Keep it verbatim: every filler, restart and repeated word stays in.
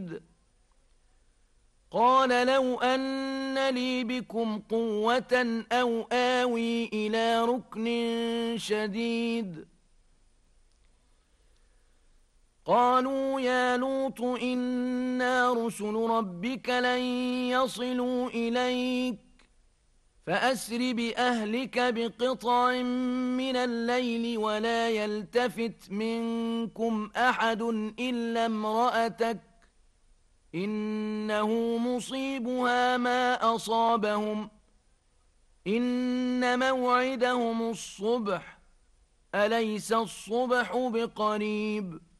شديد قال لو أن لي بكم قوة أو آوي إلى ركن شديد قالوا يا لوط إنا رسل ربك لن يصلوا إليك فأسر بأهلك بقطع من الليل ولا يلتفت منكم أحد إلا امرأتك إنه مصيبها ما أصابهم إن موعدهم الصبح أليس الصبح بقريب